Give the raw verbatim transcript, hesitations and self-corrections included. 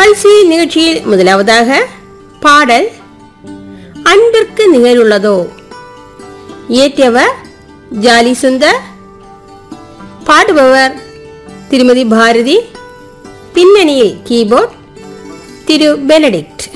பல்சி நிகழ்ச்சியில் முதலாவதாக பாடல் அன்பிற்கு நிகழுள்ளதோ. இயற்றியவர் ஜாலி சுந்தர். பாடுபவர் திருமதி பாரதி. பின்னணியில் கீபோர்ட் திரு பெனடிக்ட்.